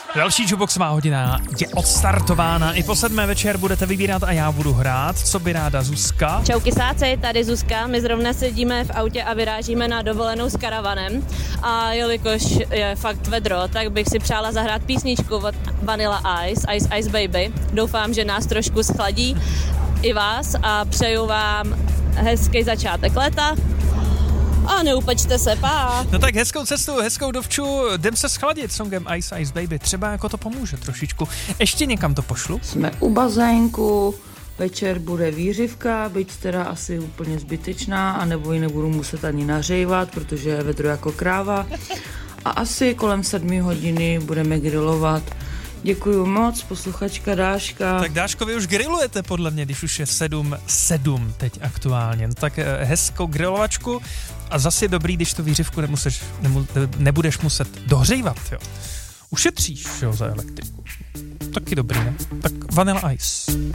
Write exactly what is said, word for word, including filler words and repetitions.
Další Jukeboxová hodina je odstartována. I po sedmé večer budete vybírat a já budu hrát. Co by ráda Zuzka? Čau kysáci, tady Zuzka. My zrovna sedíme v autě a vyrážíme na dovolenou s karavanem. A jelikož je fakt vedro, tak bych si přála zahrát písničku od Vanilla Ice, Ice Ice Baby. Doufám, že nás trošku schladí i vás a přeju vám hezký začátek léta. A neupečte se, pá. No tak hezkou cestu, hezkou dovču, jdem se schladit songem Ice Ice Baby. Třeba jako to pomůže trošičku. Ještě někam to pošlu? Jsme u bazénku, večer bude výřivka, byť teda asi úplně zbytečná, anebo ji nebudu muset ani nařejvat, protože je vedro jako kráva. A asi kolem sedmi hodiny budeme grillovat. Děkuju moc, posluchačka Dáška. Tak Dáško, vy už grillujete podle mě, když už je sedm sedm teď aktuálně. No tak hezkou grilovačku a zase dobrý, když tu výřivku nemuseš, nemu, nebudeš muset dohřívat, jo. Ušetříš, jo, za elektriku. Taky dobrý, ne? Tak Vanilla Ice.